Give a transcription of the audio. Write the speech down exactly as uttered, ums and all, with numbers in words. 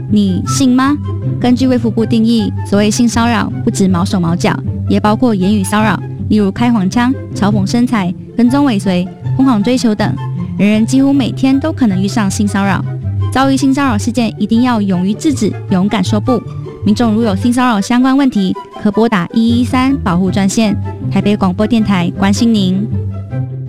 你信吗？根据卫福部定义，所谓性骚扰不止毛手毛脚，也包括言语骚扰，例如开黄腔、嘲讽身材、跟踪尾随、疯狂追求等。人人几乎每天都可能遇上性骚扰。遭遇性骚扰事件，一定要勇于制止，勇敢说不。民众如有性骚扰相关问题，可拨打一一三保护专线。台北广播电台关心您。